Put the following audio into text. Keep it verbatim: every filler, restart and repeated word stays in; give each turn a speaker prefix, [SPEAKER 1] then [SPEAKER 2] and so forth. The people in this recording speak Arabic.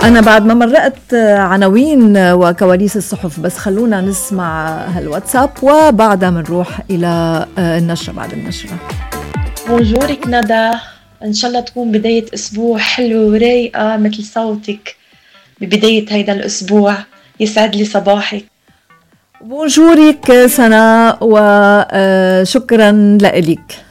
[SPEAKER 1] أنا بعد ما مرقت عناوين وكواليس الصحف، بس خلونا نسمع هالواتساب وبعدها منروح إلى النشرة بعد النشرة.
[SPEAKER 2] بونجورك ندى، إن شاء الله تكون بداية أسبوع حلو ورايقة مثل صوتك ببداية هيدا الأسبوع. يسعد لي صباحك.
[SPEAKER 1] بونجورك سناء وشكرا لك.